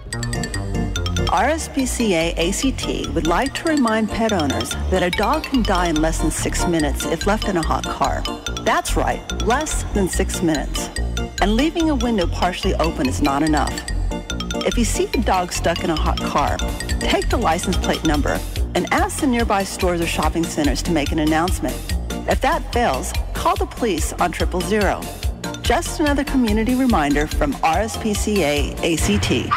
RSPCA ACT would like to remind pet owners that a dog can die in less than 6 minutes if left in a hot car. That's right, less than 6 minutes. And leaving a window partially open is not enough. If you see the dog stuck in a hot car, take the license plate number and ask the nearby stores or shopping centers to make an announcement. If that fails, call the police on 000. Just another community reminder from RSPCA ACT.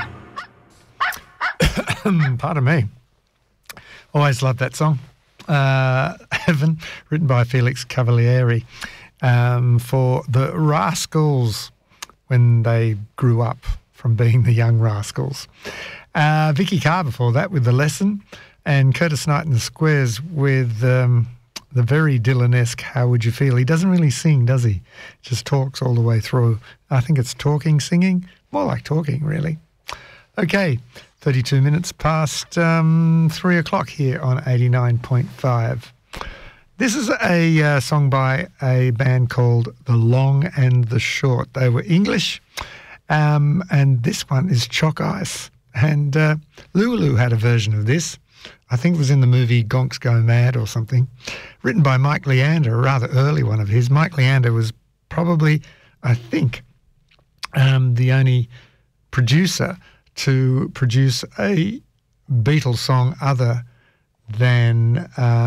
Pardon me. Always loved that song. Heaven, written by Felix Cavalieri, for the Rascals when they grew up from being the Young Rascals. Vicky Carr before that with The Lesson, and Curtis Knight and the Squares with the very Dylan-esque How Would You Feel. He doesn't really sing, does he? Just talks all the way through. I think it's talking, singing. More like talking, really. Okay, 32 minutes past 3 o'clock here on 89.5. This is a song by a band called The Long and the Short. They were English, and this one is Chalk Ice. And Lulu had a version of this. I think it was in the movie Gonks Go Mad or something, written by Mike Leander, a rather early one of his. Mike Leander was probably, I think, the only producer to produce a Beatles song other than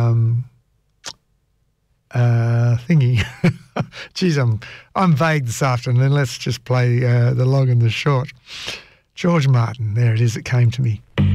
thingy. Geez, I'm vague this afternoon. Let's just play The Long and the Short. George Martin, there it is, it came to me.